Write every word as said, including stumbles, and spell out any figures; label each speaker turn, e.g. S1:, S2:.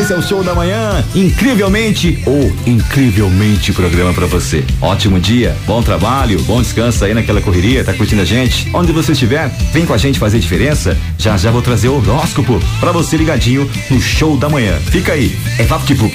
S1: Esse é o Show da Manhã, incrivelmente ou incrivelmente programa pra você. Ótimo dia, bom trabalho, bom descanso aí naquela correria, tá curtindo a gente? Onde você estiver, vem com a gente fazer diferença. Já já vou trazer o horóscopo pra você ligadinho no Show da Manhã. Fica aí, é Vapt